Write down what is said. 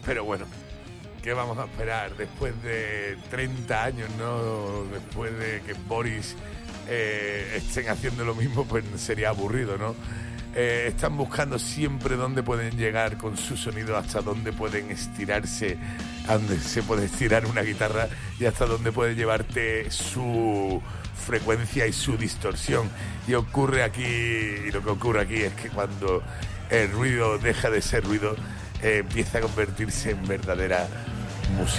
Pero bueno, ¿qué vamos a esperar? Después de 30 años, ¿no? Después de que Boris estén haciendo lo mismo, pues sería aburrido, ¿no? Están buscando siempre dónde pueden llegar con su sonido, hasta dónde pueden estirarse, a dónde se puede estirar una guitarra y hasta dónde puede llevarte su frecuencia y su distorsión. Y ocurre aquí, y lo que ocurre aquí es que cuando el ruido deja de ser ruido, empieza a convertirse en verdadera música.